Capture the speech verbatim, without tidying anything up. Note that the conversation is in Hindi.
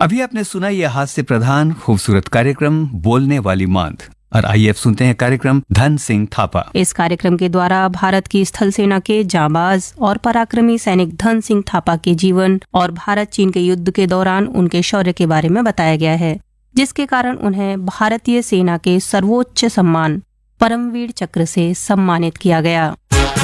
अभी आपने सुना यह हास्य प्रधान खूबसूरत कार्यक्रम बोलने वाली मांद। और आइए अब सुनते हैं कार्यक्रम धन सिंह थापा। इस कार्यक्रम के द्वारा भारत की स्थल सेना के जांबाज और पराक्रमी सैनिक धन सिंह थापा के जीवन और भारत चीन के युद्ध के दौरान उनके शौर्य के बारे में बताया गया है, जिसके कारण उन्हें भारतीय सेना के सर्वोच्च सम्मान परमवीर चक्र से सम्मानित किया गया।